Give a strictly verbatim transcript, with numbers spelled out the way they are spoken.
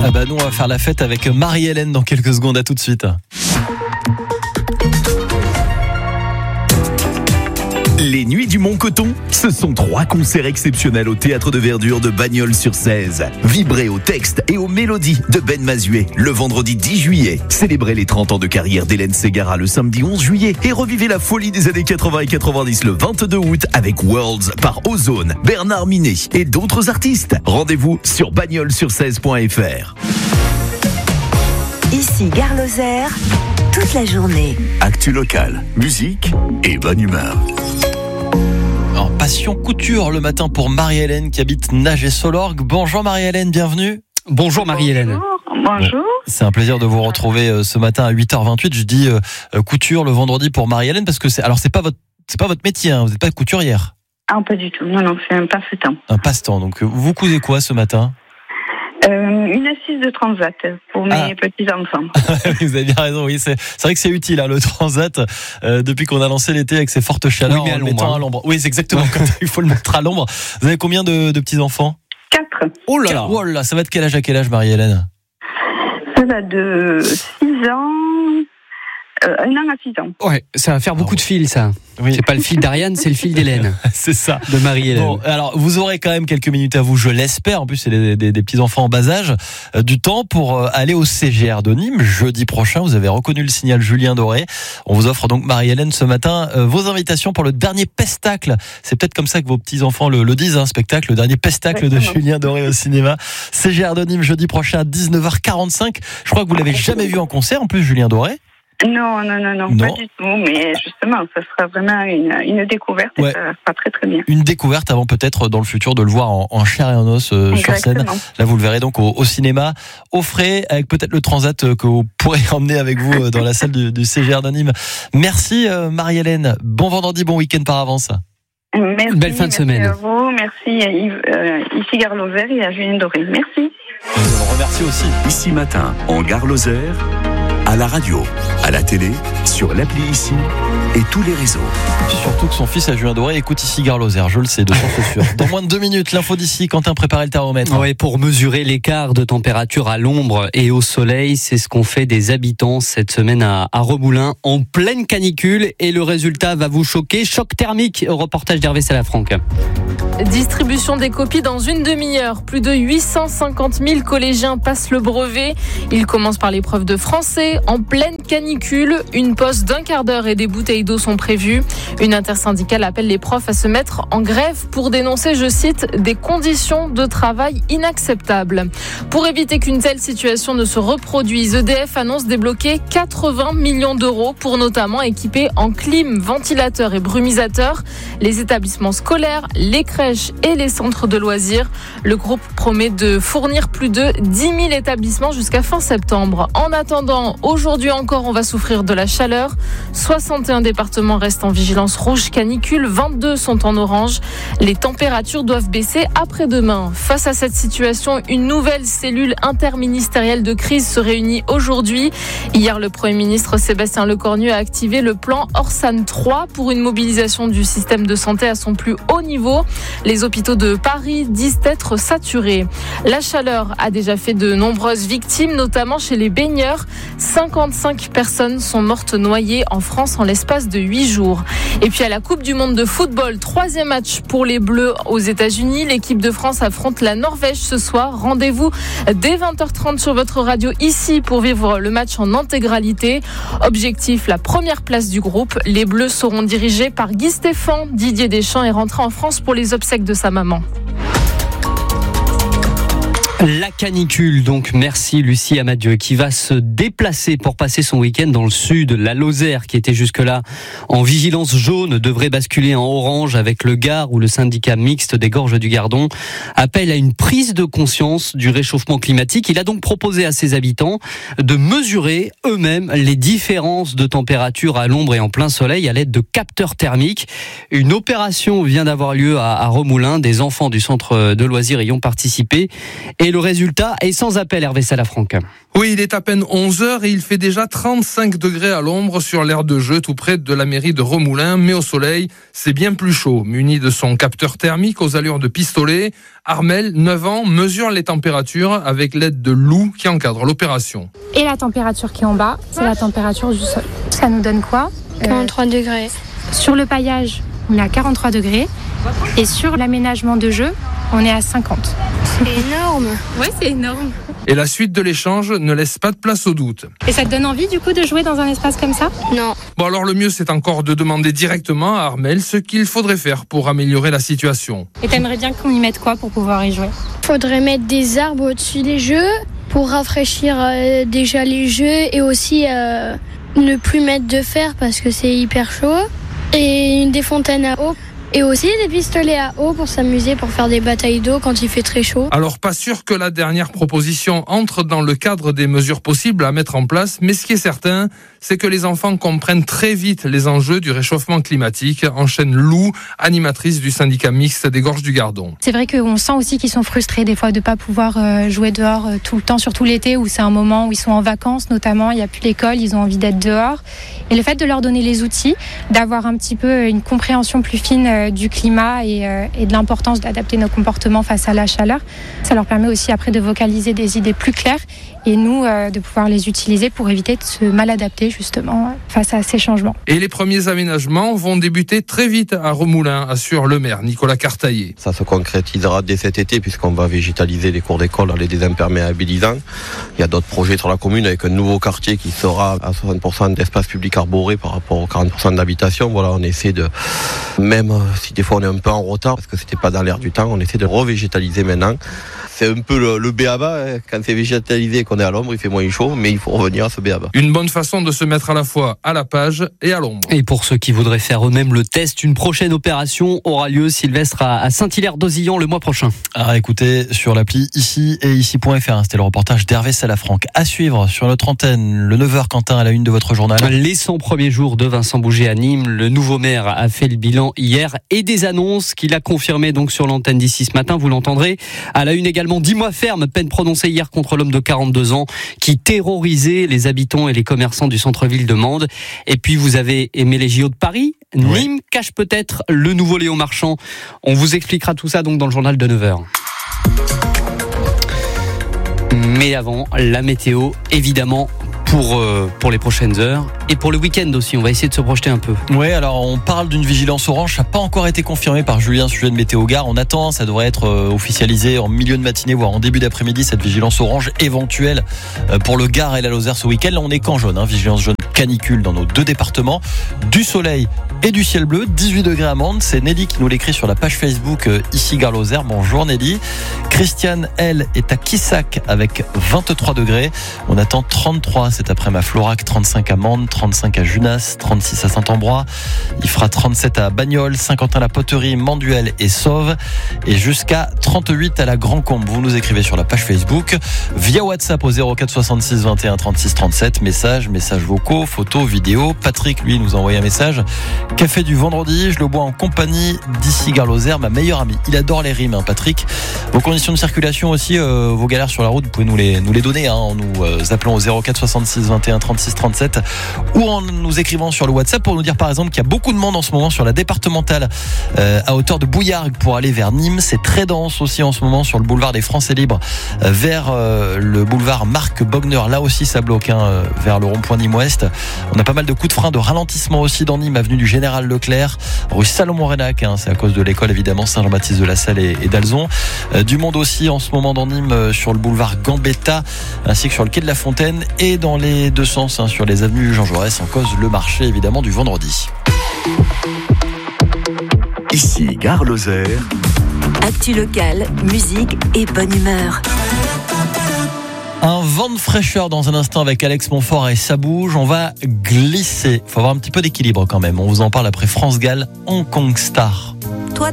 Ah bah nous on va faire la fête avec Marie-Hélène dans quelques secondes, à tout de suite. Les Nuits du Mont-Coton, ce sont trois concerts exceptionnels au Théâtre de Verdure de Bagnols-sur-Cèze. Vibrez au texte et aux mélodies de Ben Mazuet le vendredi dix juillet. Célébrez les trente ans de carrière d'Hélène Ségara le samedi onze juillet et revivez la folie des années quatre-vingts et quatre-vingt-dix le vingt-deux août avec Worlds par Ozone, Bernard Minet et d'autres artistes. Rendez-vous sur bagnols sur cèze point f r. Ici Gare Lozère, toute la journée. Actu locale, musique et bonne humeur. En passion couture le matin pour Marie-Hélène qui habite Nages-et-Solorgues. Bonjour Marie-Hélène, bienvenue. Bonjour Marie-Hélène. Bonjour. Bonjour. C'est un plaisir de vous retrouver euh, ce matin à huit heures vingt-huit. Je dis euh, euh, couture le vendredi pour Marie-Hélène parce que c'est alors c'est pas votre c'est pas votre métier, hein, vous n'êtes pas couturière. Ah, pas du tout. Non, non, c'est un passe-temps. Un passe-temps. Donc euh, vous cousez quoi ce matin? Euh, une assise de transat pour mes Ah. petits-enfants. Vous avez bien raison, oui, c'est, c'est vrai que c'est utile, hein, le transat, euh, depuis qu'on a lancé l'été avec ces fortes chaleurs, Oui, mais à en le l'ombre, mettant hein. à l'ombre. Oui, c'est exactement, quand il faut le mettre à l'ombre. Vous avez combien de, de petits-enfants? Quatre. Oh là là. Oh là, ça va de quel âge à quel âge, Marie-Hélène? Ça va de six ans, euh, un an à six ans. Ouais, ça va faire beaucoup Ah de fils, ça. Oui, C'est pas le fil d'Ariane, c'est le fil d'Hélène, c'est ça. de Marie-Hélène. Bon, alors vous aurez quand même quelques minutes à vous, je l'espère. En plus, c'est des, des, des petits enfants en bas âge, euh, du temps pour euh, aller au C G R de Nîmes jeudi prochain. Vous avez reconnu le signal Julien Doré. On vous offre donc Marie-Hélène ce matin euh, vos invitations pour le dernier pestacle. C'est peut-être comme ça que vos petits enfants le, le disent, un hein, spectacle, le dernier pestacle de Exactement. Julien Doré au cinéma. C G R de Nîmes jeudi prochain à dix-neuf heures quarante-cinq. Je crois que vous l'avez jamais vu en concert, en plus, Julien Doré. Non, non, non, non, Non. pas du tout. Mais justement, ça sera vraiment une, une découverte Ouais. et ça sera très, très bien. Une découverte avant peut-être dans le futur de le voir en, en chair et en os euh, sur scène. Exactement. Là, vous le verrez donc au, au cinéma, au frais, avec peut-être le transat euh, que vous pourrez emmener avec vous euh, dans la salle du, du C G R de Nîmes. Merci euh, Marie-Hélène. Bon vendredi, bon week-end par avance. Merci. Belle fin de merci semaine. à vous. Merci à Yves, euh, ici Gare Lozère et à Julien Doré. Merci. Je vous remercie aussi. Ici matin, en Gare Lozère, à la radio, à la télé, sur l'appli Ici et tous les réseaux. Et puis surtout que son fils à Julien Doré écoute ici Gare Lozère, je le sais, de source sûre. Dans moins de deux minutes, l'info d'ici, Quentin, préparez le thermomètre. Ouais, pour mesurer l'écart de température à l'ombre et au soleil, c'est ce qu'ont fait des habitants cette semaine à, à Remoulins, en pleine canicule, et le résultat va vous choquer. Choc thermique, reportage d'Hervé Salafranc. Distribution des copies dans une demi-heure. Plus de huit cent cinquante mille collégiens passent le brevet. Ils commencent par l'épreuve de français en pleine canicule. Une pause d'un quart d'heure et des bouteilles d'eau sont prévues. Une intersyndicale appelle les profs à se mettre en grève pour dénoncer, je cite, des conditions de travail inacceptables. Pour éviter qu'une telle situation ne se reproduise, E D F annonce débloquer quatre-vingts millions d'euros pour notamment équiper en clim, ventilateur et brumisateur les établissements scolaires, les crèches et les centres de loisirs. Le groupe promet de fournir plus de dix mille établissements jusqu'à fin septembre. En attendant, aujourd'hui encore, on va souffrir de la chaleur. soixante et un départements restent en vigilance rouge canicule, vingt-deux sont en orange. Les températures doivent baisser après-demain. Face à cette situation, une nouvelle cellule interministérielle de crise se réunit aujourd'hui. Hier, le Premier ministre Sébastien Lecornu a activé le plan Orsan trois pour une mobilisation du système de santé à son plus haut niveau. Les hôpitaux de Paris disent être saturés. La chaleur a déjà fait de nombreuses victimes, notamment chez les baigneurs. cinquante-cinq personnes sont mortes noyées en France en l'espace de huit jours. Et puis à la Coupe du Monde de football, troisième match pour les Bleus aux États-Unis. L'équipe de France affronte la Norvège ce soir. Rendez-vous dès vingt heures trente sur votre radio ici pour vivre le match en intégralité. Objectif, la première place du groupe. Les Bleus seront dirigés par Guy Stéphane. Didier Deschamps est rentré en France pour les obsèques de sa maman. La canicule, donc merci Lucie Amadieu, qui va se déplacer pour passer son week-end dans le sud. La Lozère, qui était jusque-là en vigilance jaune, devrait basculer en orange avec le Gard, où le syndicat mixte des Gorges du Gardon appelle à une prise de conscience du réchauffement climatique. Il a donc proposé à ses habitants de mesurer eux-mêmes les différences de température à l'ombre et en plein soleil à l'aide de capteurs thermiques. Une opération vient d'avoir lieu à, à Remoulins. Des enfants du centre de loisirs y ont participé et le résultat est sans appel, Hervé Salafranc. Oui, il est à peine onze heures et il fait déjà trente-cinq degrés à l'ombre sur l'aire de jeu tout près de la mairie de Remoulins. Mais au soleil, c'est bien plus chaud. Muni de son capteur thermique aux allures de pistolet, Armel, neuf ans, mesure les températures avec l'aide de Lou qui encadre l'opération. Et la température qui est en bas, c'est la température du sol. Ça nous donne quoi ? quarante-trois degrés. Sur le paillage, on est à quarante-trois degrés. Et sur l'aménagement de jeu, on est à cinquante. C'est énorme. Ouais, c'est énorme. Et la suite de l'échange ne laisse pas de place au doute. Et ça te donne envie du coup de jouer dans un espace comme ça ? Non. Bon alors le mieux c'est encore de demander directement à Armel ce qu'il faudrait faire pour améliorer la situation. Et t'aimerais bien qu'on y mette quoi pour pouvoir y jouer ? Faudrait mettre des arbres au-dessus des jeux pour rafraîchir euh, déjà les jeux et aussi euh, ne plus mettre de fer parce que c'est hyper chaud. Et des fontaines à eau. Et aussi des pistolets à eau pour s'amuser, pour faire des batailles d'eau quand il fait très chaud. Alors pas sûr que la dernière proposition entre dans le cadre des mesures possibles à mettre en place, mais ce qui est certain, c'est que les enfants comprennent très vite les enjeux du réchauffement climatique, enchaîne Lou, animatrice du syndicat mixte des Gorges du Gardon. C'est vrai qu'on sent aussi qu'ils sont frustrés des fois de ne pas pouvoir jouer dehors tout le temps, surtout l'été où c'est un moment où ils sont en vacances notamment, il n'y a plus l'école, ils ont envie d'être dehors. Et le fait de leur donner les outils, d'avoir un petit peu une compréhension plus fine du climat et, euh, et de l'importance d'adapter nos comportements face à la chaleur. Ça leur permet aussi après de vocaliser des idées plus claires et nous euh, de pouvoir les utiliser pour éviter de se mal adapter justement face à ces changements. Et les premiers aménagements vont débuter très vite à Remoulins, assure le maire Nicolas Cartaillé. Ça se concrétisera dès cet été puisqu'on va végétaliser les cours d'école en les désimperméabilisant. Il y a d'autres projets sur la commune avec un nouveau quartier qui sera à soixante pour cent d'espace public arboré par rapport aux quarante pour cent d'habitation. Voilà, on essaie de, même si des fois on est un peu en retard parce que c'était pas dans l'air du temps, on essaie de revégétaliser maintenant. C'est un peu le, le b a ba, hein. Quand c'est végétalisé et qu'on est à l'ombre, il fait moins chaud, mais il faut revenir à ce b a ba. Une bonne façon de se mettre à la fois à la page et à l'ombre. Et pour ceux qui voudraient faire eux-mêmes le test, une prochaine opération aura lieu, Sylvestre, à Saint-Hilaire-d'Auzillon le mois prochain. À écouter sur l'appli ici et ici point f r. C'était le reportage d'Hervé Salafranc. À suivre sur notre antenne, le neuf heures, Quentin, à la une de votre journal. Les cent premiers jours de Vincent Bouget à Nîmes. Le nouveau maire a fait le bilan hier et des annonces qu'il a confirmées donc sur l'antenne d'ici ce matin. Vous l'entendrez. À la une également, dix mois ferme, peine prononcée hier contre l'homme de quarante-deux ans qui terrorisait les habitants et les commerçants du centre-ville de Mende. Et puis vous avez aimé les J O de Paris. Oui. Nîmes cache peut-être le nouveau Léon Marchand. On vous expliquera tout ça donc dans le journal de neuf heures. Mais avant, la météo, évidemment, pour, euh, pour les prochaines heures et pour le week-end aussi. On va essayer de se projeter un peu. Oui, alors on parle d'une vigilance orange. Ça n'a pas encore été confirmé par Julien, sujet de Météo Gare. On attend, ça devrait être euh, officialisé en milieu de matinée, voire en début d'après-midi, cette vigilance orange éventuelle euh, pour le Gard et la Lozère ce week-end. Là, on est qu'en jaune, hein, vigilance jaune canicule dans nos deux départements. Du soleil et du ciel bleu, dix-huit degrés à Mende. C'est Nelly qui nous l'écrit sur la page Facebook euh, ici Gare Lozère. Bonjour Nelly. Christiane, elle, est à Quissac avec vingt-trois degrés. On attend trente-trois cet après-midi à Florac, trente-cinq à Mende, trente-cinq à Junas, trente-six à Saint-Ambrois. Il fera trente-sept à Bagnols, Saint-Quentin-la-Poterie, Manduel et Sauve. Et jusqu'à trente-huit à la Grand-Combe. Vous nous écrivez sur la page Facebook via WhatsApp au zéro quatre soixante-six vingt et un trente-six trente-sept. Messages, messages vocaux, photos, vidéos. Patrick, lui, nous a envoyé un message. Café du vendredi, je le bois en compagnie d'ici Gare Lozère, ma meilleure amie. Il adore les rimes, hein, Patrick. Vos conditions de circulation aussi, euh, vos galères sur la route, vous pouvez nous les, nous les donner hein, en nous euh, appelant au zéro quatre soixante-six vingt et un trente-six trente-sept ou en nous écrivant sur le WhatsApp pour nous dire par exemple qu'il y a beaucoup de monde en ce moment sur la départementale euh, à hauteur de Bouillargues pour aller vers Nîmes. C'est très dense aussi en ce moment sur le boulevard des Français Libres euh, vers euh, le boulevard Marc Bogner. Là aussi ça bloque hein, euh, vers le rond-point Nîmes-Ouest. On a pas mal de coups de frein, de ralentissement aussi dans Nîmes, avenue du Général Leclerc, rue Salomon-Rénac, hein, c'est à cause de l'école évidemment Saint-Jean-Baptiste de la Salle et, et d'Alzon. Euh, du monde aussi en ce moment dans Nîmes euh, sur le boulevard Gambetta ainsi que sur le quai de la Fontaine et dans les deux sens hein, sur les avenues Jean Jaurès en cause le marché évidemment du vendredi. Ici Gare Lozère. Actu locale, musique et bonne humeur. Un vent de fraîcheur dans un instant avec Alex Montfort et ça bouge. On va glisser. Il faut avoir un petit peu d'équilibre quand même. On vous en parle après France Gall, Hong Kong Star.